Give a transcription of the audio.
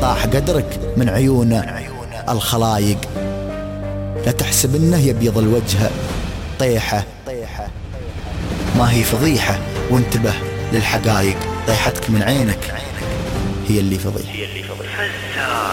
طاح قدرك من عيون الخلايق. لا تحسب انه يبيض الوجه طيحة، ما هي فضيحة، وانتبه للحقايق. طيحتك من عينك هي اللي فضيحة.